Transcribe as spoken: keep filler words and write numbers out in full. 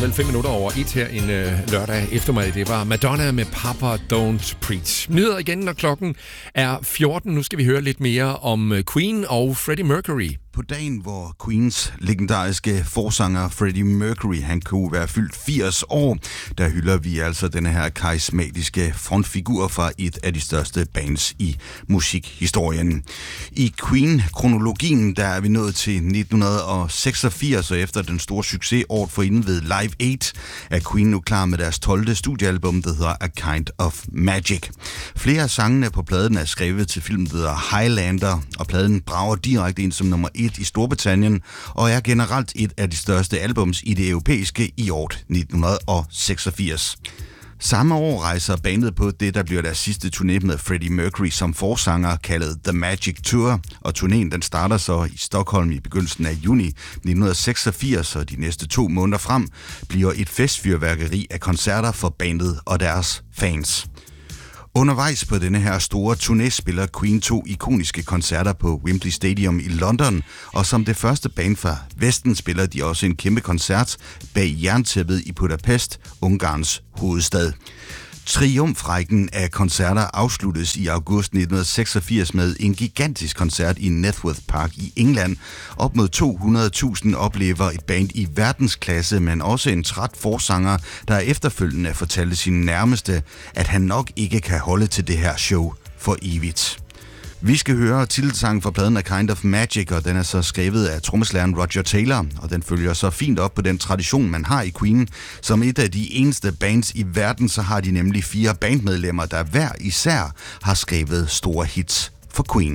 vel fem minutter over et her en øh, lørdag eftermiddag. Det var Madonna med Papa Don't Preach. Nyheder igen, når klokken er fjorten. Nu skal vi høre lidt mere om Queen og Freddie Mercury. På dagen, hvor Queens legendariske forsanger Freddie Mercury, han kunne være fyldt firs år, der hylder vi altså denne her karismatiske frontfigur fra et af de største bands i musikhistorien. I Queen-kronologien, der er vi nået til nitten seksogfirs, og efter den store succes året forinden ved Live Aid, er Queen nu klar med deres tolvte studiealbum, der hedder A Kind of Magic. Flere af sangene på pladen er skrevet til filmen, der hedder Highlander, og pladen brager direkte ind som nummer et i Storbritannien, og er generelt et af de største albums i det europæiske i år nitten seksogfirs. Samme år rejser bandet på det, der bliver deres sidste turné med Freddie Mercury som forsanger, kaldet The Magic Tour, og turnéen den starter så i Stockholm i begyndelsen af juni nitten seksogfirs, og de næste to måneder frem bliver et festfyrværkeri af koncerter for bandet og deres fans. Undervejs på denne her store turné spiller Queen to ikoniske koncerter på Wembley Stadium i London, og som det første band fra Vesten spiller de også en kæmpe koncert bag jerntæppet i Budapest, Ungarns hovedstad. Triumfrækken af koncerter afsluttes i august nitten seksogfirs med en gigantisk koncert i Networth Park i England. Op mod to hundrede tusind oplever et band i verdensklasse, men også en træt forsanger, der efterfølgende fortalte sine nærmeste, at han nok ikke kan holde til det her show for evigt. Vi skal høre titelsangen fra pladen A Kind of Magic, og den er så skrevet af trommeslageren Roger Taylor, og den følger så fint op på den tradition, man har i Queen. Som et af de eneste bands i verden, så har de nemlig fire bandmedlemmer, der hver især har skrevet store hits for Queen.